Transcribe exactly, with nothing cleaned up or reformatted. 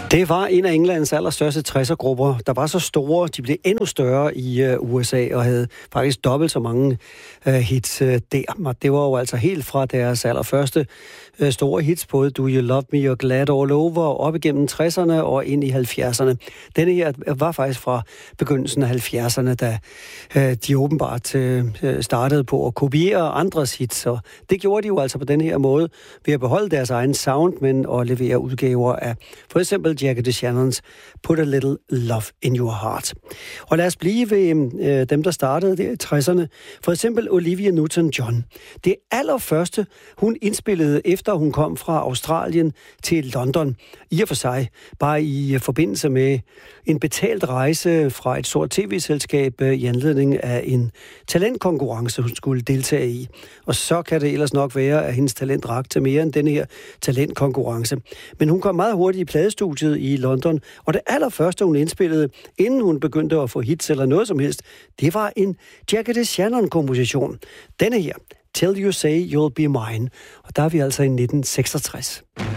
Det var en af Englands allerstørste tresser-grupper, der var så store, de blev endnu større i uh, U S A og havde faktisk dobbelt så mange uh, hits uh, der. Og det var jo altså helt fra deres allerførste uh, store hits, både Do You Love Me og Glad All Over, op igennem tresserne og ind i halvfjerdserne. Denne her var faktisk fra begyndelsen af halvfjerdserne, da uh, de åbenbart uh, startede på at kopiere andres hits. Og det gjorde de jo altså på den her måde ved at beholde deres egen sound, men at levere udgaver af for eksempel Jackie DeShannons Put a Little Love in Your Heart. Og lad os blive ved øh, dem, der startede der i tresserne. For eksempel Olivia Newton-John. Det allerførste, hun indspillede efter hun kom fra Australien til London. I og for sig bare i forbindelse med en betalt rejse fra et stort tv-selskab øh, i anledning af en talentkonkurrence, hun skulle deltage i. Og så kan det ellers nok være, at hendes talent rakte til mere end denne her talentkonkurrence. Men hun kom meget hurtigt i pladestudiet i London, og det allerførste, hun indspillede, inden hun begyndte at få hits eller noget som helst, det var en Jackie DeShannon-komposition. Denne her, Till You Say You'll Be Mine, og der er vi altså i nitten seksogtres.